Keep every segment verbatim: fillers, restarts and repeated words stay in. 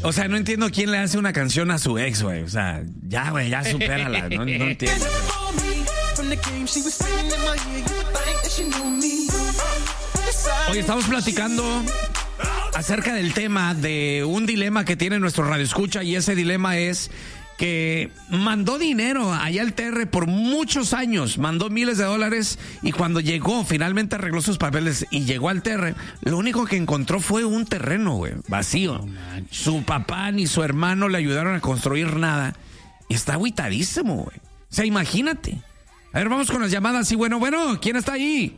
O sea, no entiendo quién le hace una canción a su ex, güey. O sea, ya, güey, ya supérala. No, no entiendo. Hoy estamos platicando acerca del tema de un dilema que tiene nuestro radioescucha, y ese dilema es que mandó dinero allá al T R por muchos años, mandó miles de dólares, y cuando llegó, finalmente arregló sus papeles y llegó al T R, lo único que encontró fue un terreno, güey, vacío. Su papá ni su hermano le ayudaron a construir nada, y está agüitadísimo, güey. O sea, imagínate. A ver, vamos con las llamadas. Y bueno, bueno, ¿quién está ahí?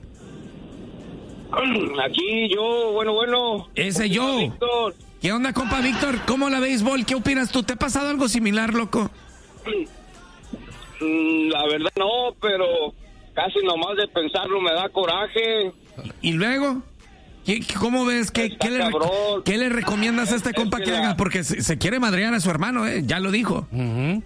Aquí yo, bueno, bueno. Ese yo. Víctor. ¿Qué onda, compa Víctor? ¿Cómo la béisbol? ¿Qué opinas tú? ¿Te ha pasado algo similar, loco? La verdad no, pero casi nomás de pensarlo me da coraje. ¿Y luego? ¿Qué, ¿Cómo ves? ¿Qué, ¿qué, le, ¿Qué le recomiendas a este es compa que, que la... haga? Porque se, se quiere madrear a su hermano, ¿eh? Ya lo dijo. Uh-huh.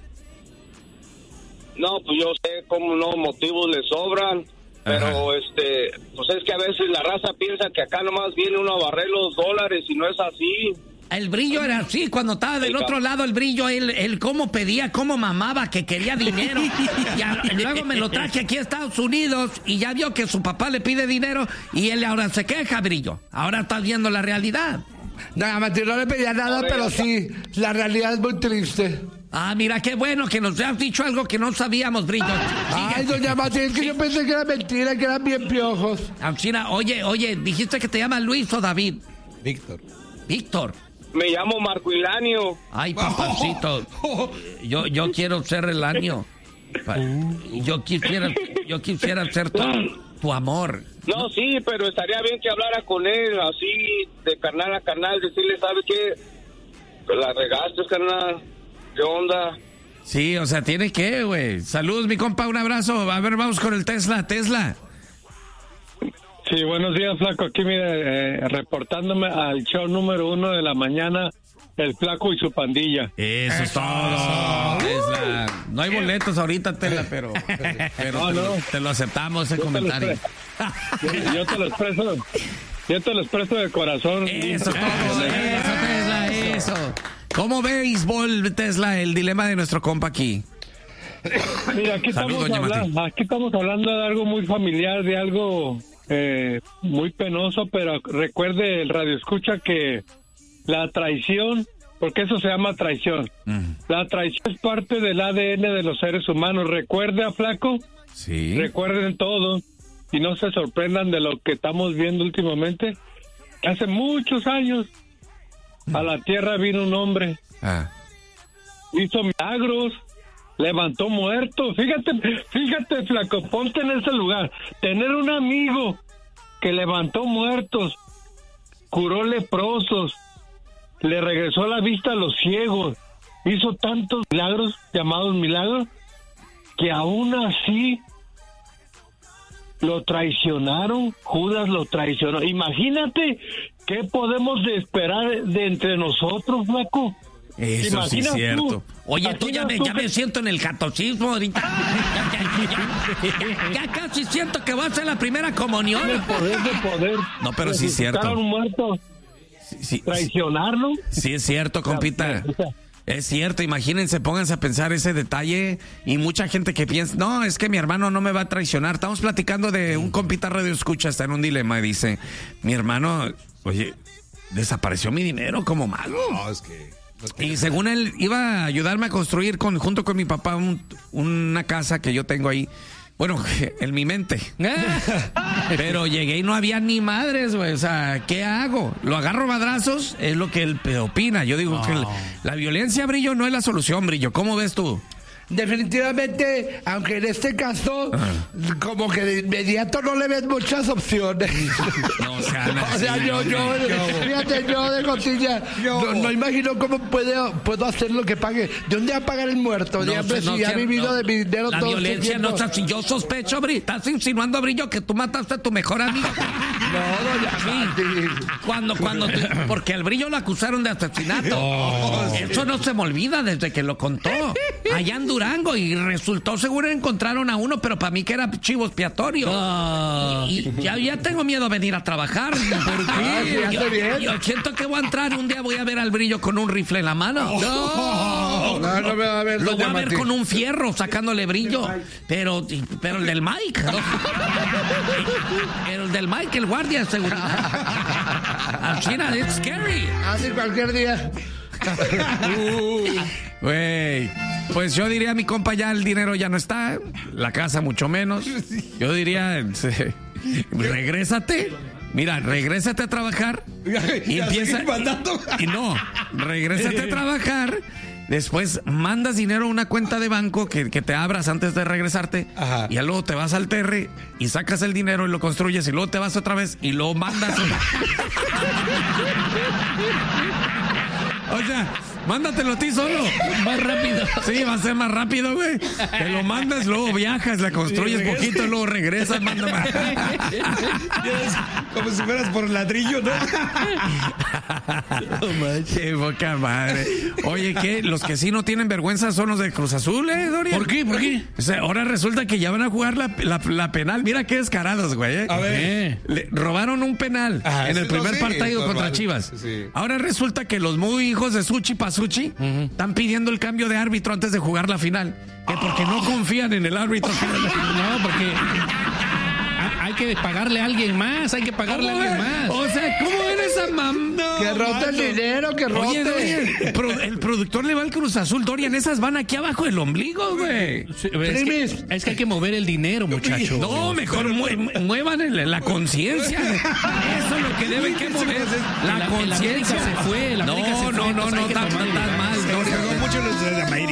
No, pues yo sé cómo no, motivos le sobran. Pero, ajá, este, pues es que a veces la raza piensa que acá nomás viene uno a barrer los dólares y no es así. El Brillo era así, cuando estaba del otro lado el Brillo, él, él cómo pedía, cómo mamaba, que quería dinero. Y, a, y luego me lo traje aquí a Estados Unidos y ya vio que su papá le pide dinero y él ahora se queja, Brillo. Ahora está viendo la realidad. No, Mati, no le pedía nada, ver, pero sí, la realidad es muy triste. Ah, mira, qué bueno que nos has dicho algo que no sabíamos, Brillo. Ay, doña Mati, es que yo pensé que era mentira, que eran bien piojos. China, oye, oye, dijiste que te llamas Luis o David. Víctor. Víctor. Me llamo Marco Ilanio. Ay, papacito. Yo, yo quiero ser el año. Yo quisiera, yo quisiera ser tu, tu amor. No, sí, pero estaría bien que hablara con él, así, de carnal a carnal, decirle, ¿sabes qué? Pues la regaste, carnal. ¿Qué onda? Sí, o sea, tiene que, güey. Saludos, mi compa, un abrazo. A ver, vamos con el Tesla. Tesla. Sí, buenos días, Flaco. Aquí, mire, eh, reportándome al show número uno de la mañana, el Flaco y su pandilla. Eso es todo, Tesla. No hay boletos ahorita, Tesla, pero, pero no, te, no. Lo, te lo aceptamos, ese yo comentario. Te yo, yo te lo expreso, yo te lo expreso de corazón. Eso, todo, eso, Tesla, eso. ¿Cómo ve béisbol, Tesla, el dilema de nuestro compa aquí? Mira, aquí, Salud, estamos hablando, aquí estamos hablando de algo muy familiar, de algo eh, muy penoso, pero recuerde el radioescucha que la traición, porque eso se llama traición, uh-huh. La traición es parte del A D N de los seres humanos. Recuerde a Flaco, sí. Recuerden todo y no se sorprendan de lo que estamos viendo últimamente. Hace muchos años a la tierra vino un hombre, ah. hizo milagros, levantó muertos. Fíjate, fíjate, Flaco, ponte en ese lugar. Tener un amigo que levantó muertos, curó leprosos, le regresó la vista a los ciegos, hizo tantos milagros, llamados milagros, que aún así lo traicionaron. Judas lo traicionó. Imagínate qué podemos de esperar de entre nosotros, Flaco. Eso sí es cierto. Tú, Oye, tú ya, me, ya me siento en el catolicismo ahorita. Ya, ya, ya, ya, ya casi siento que va a ser la primera comunión. El poder de poder. No, pero sí es cierto. Muertos. Sí, sí, traicionarlo. Sí es cierto, compita. Es cierto, imagínense, pónganse a pensar ese detalle y mucha gente que piensa, no, es que mi hermano no me va a traicionar. Estamos platicando de un compita radio escucha, está en un dilema y dice, mi hermano, oye, desapareció mi dinero como mago. No, es que... Y según él, iba a ayudarme a construir con, junto con mi papá un, una casa que yo tengo ahí. Bueno, en mi mente. Pero llegué y no había ni madres, güey. O sea, ¿qué hago? ¿Lo agarro a madrazos? Es lo que él opina. Yo digo oh. que el, la violencia, Brillo, no es la solución, Brillo. ¿Cómo ves tú? Definitivamente, aunque en este caso, uh-huh. como que de inmediato no le ves muchas opciones. No, o sea, no, o sea sí, yo, no, yo, yo, fíjate, yo de costilla, no, no imagino cómo puedo, puedo hacer lo que pague. ¿De dónde va a pagar el muerto? No, de hambre, no, si ha vivido no, de mi dinero la todo violencia no está así. Yo sospecho, Brillo, estás insinuando, Brillo, que tú mataste a tu mejor amigo. No, doña sí. Cuando, cuando, tú, porque al Brillo lo acusaron de asesinato. Oh. Eso no se me olvida desde que lo contó. Allá en Durango y resultó seguro encontraron a uno, pero para mí que era chivo expiatorio. Oh. Y, y ya, ya tengo miedo a venir a trabajar. ¿Por qué? Ah, sí, hace yo, bien. yo siento que voy a entrar un día, voy a ver al Brillo con un rifle en la mano. No, no, no me va a ver. Lo voy doña a ver Martín. con un fierro sacándole brillo. Pero, pero el del Mike. ¿no? Pero el del Mike, el guardia de seguridad. Al China, it's scary. Así cualquier día. Güey, pues yo diría, mi compa, ya el dinero ya no está, la casa mucho menos. Yo diría, sí, regrésate. Mira, regrésate a trabajar y Ya empieza. seguir mandando. Y no, regrésate a trabajar. Después mandas dinero a una cuenta de banco que, que te abras antes de regresarte. Ajá. Y luego te vas al Terry y sacas el dinero y lo construyes y luego te vas otra vez y lo mandas. O sea, mándatelo a ti solo. Más rápido. Sí, va a ser más rápido, güey. Te lo mandas, luego viajas, la construyes poquito, luego regresas, mándame. Como si fueras por ladrillo, ¿no? Qué poca madre. Oye, ¿qué? Los que sí no tienen vergüenza son los de Cruz Azul, ¿eh, Dorian? ¿Por qué? ¿Por qué? O sea, ahora resulta que ya van a jugar la, la, la penal. Mira qué descarados, güey. ¿eh? A ver. Le robaron un penal Ajá, en el sí, primer no, sí, partido contra normal. Chivas. Sí. Ahora resulta que los muy hijos de Suchi Pasuchi están pidiendo el cambio de árbitro antes de jugar la final. Que porque no confían en el árbitro. No, porque hay que pagarle a alguien más, hay que pagarle a ¿Cómo alguien es? más. O sea, ¿cómo eres esa mam? Que rote el dinero, que rote. Oye, Dorian, el, pro- el productor le va al Cruz Azul, Dorian, esas van aquí abajo del ombligo, güey. Sí, es, que, es que hay que mover el dinero, muchachos. No, mejor mue- muevan el- la conciencia. Eso es lo que deben que mover. La La- la conciencia. América se fue, la No, América se fue, no, no, entonces hay no, que tan, tomarle tan más. mal, Dorian. mucho los de la